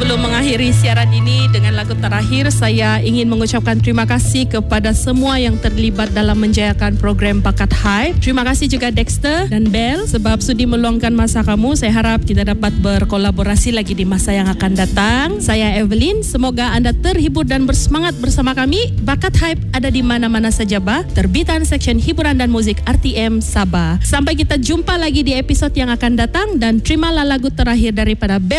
Sebelum mengakhiri siaran ini dengan lagu terakhir, saya ingin mengucapkan terima kasih kepada semua yang terlibat dalam menjayakan program Bakat Hype. Terima kasih juga Dexter dan Bell sebab sudi meluangkan masa kamu. Saya harap kita dapat berkolaborasi lagi di masa yang akan datang. Saya Evelyn, semoga anda terhibur dan bersemangat bersama kami. Bakat Hype ada di mana-mana saja terbitan Seksyen Hiburan dan Muzik RTM Sabah. Sampai kita jumpa lagi di episod yang akan datang dan terimalah lagu terakhir daripada Bell